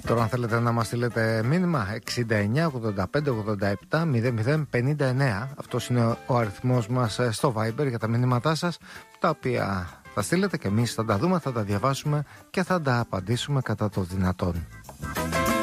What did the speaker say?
Τώρα, αν θέλετε να μας στείλετε μήνυμα, 69 85 87 00 59. Αυτός είναι ο αριθμός μας στο Viber για τα μηνύματά σας, τα οποία θα στείλετε και εμείς θα τα δούμε, θα τα διαβάσουμε και θα τα απαντήσουμε κατά το δυνατόν.